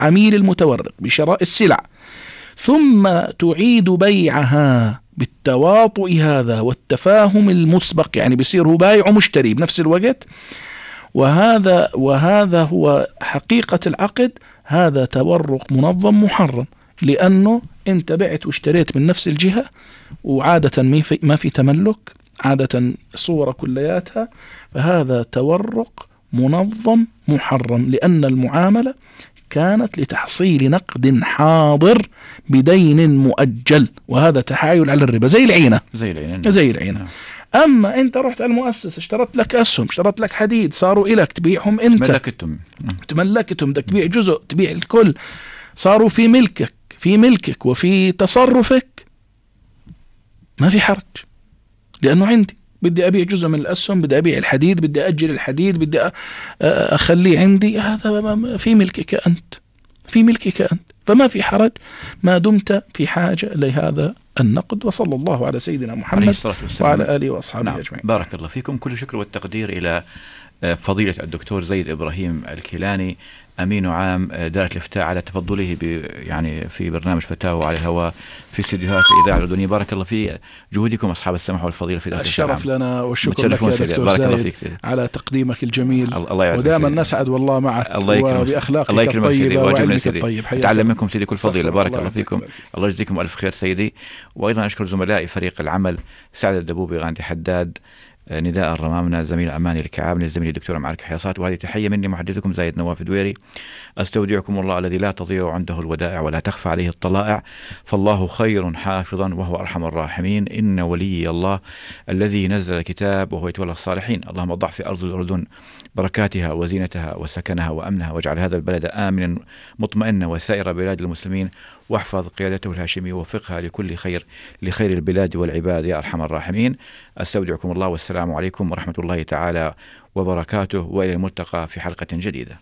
عميل المتورق بشراء السلع ثم تعيد بيعها بالتواطؤ هذا والتفاهم المسبق، يعني بيصير هو بايع ومشتري بنفس الوقت، وهذا هو حقيقة العقد، هذا تورق منظم محرم، لأنه أنت بعت واشتريت من نفس الجهة، وعادة ما في تملك، عادة صورة كلياتها، فهذا تورق منظم محرم، لأن المعاملة كانت لتحصيل نقد حاضر بدين مؤجل، وهذا تحايل على الربا زي العينة. زي العينة. أما أنت رحت على المؤسسة اشترت لك أسهم، اشترت لك حديد، صاروا إلك تبيعهم أنت، تملكتهم، بدك تبيع جزء، تبيع الكل، صاروا في ملكك وفي تصرفك، ما في حرج، لأنه عندي بدي أبيع جزء من الأسهم، بدي أبيع الحديد، بدي أجل الحديد، بدي أخليه عندي، هذا في ملكك أنت، فما في حرج ما دمت في حاجة لهذا النقد. وصلى الله على سيدنا محمد وعلى آله وأصحابه أجمعين. بارك الله فيكم. كل شكر والتقدير إلى فضيلة الدكتور زيد إبراهيم الكيلاني، أمين عام دائرة الإفتاء، على تفضله يعني في برنامج فتاوى على الهواء في استديوهات الإذاعة الأردنية. بارك الله في جهودكم أصحاب السماحة والفضيلة في ذات الشرف لنا والشكر لك يا دكتور زايد على تقديمك الجميل، ودائما نسعد والله معك وبأخلاقك الطيبة وعلمك الطيب. تعلم منكم سيدي كل فضيلة. بارك الله فيكم. الله يجزيكم ألف خير سيدي. وأيضا أشكر زملائي فريق العمل، سعد الدبوبي، غاندي حداد، نداء الرمامنة، زميل أماني الكعابني، الزميل الدكتور معارك حياصات. وهذه تحية مني محدثكم زايد نواف دويري. أستودعكم الله الذي لا تضيع عنده الودائع ولا تخفى عليه الطلائع، فالله خير حافظا وهو أرحم الراحمين. إن ولي الله الذي نزل الكتاب وهو يتولى الصالحين. اللهم ضع في أرض الأردن بركاتها وزينتها وسكنها وأمنها، واجعل هذا البلد آمنا مطمئنا وسائر بلاد المسلمين، واحفظ قيادته الهاشمية ووفقها لكل خير، لخير البلاد والعباد يا أرحم الراحمين. أستودعكم الله، والسلام عليكم ورحمة الله تعالى وبركاته، وإلى الملتقى في حلقة جديدة.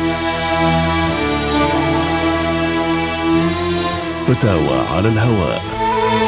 فتاوى على الهواء.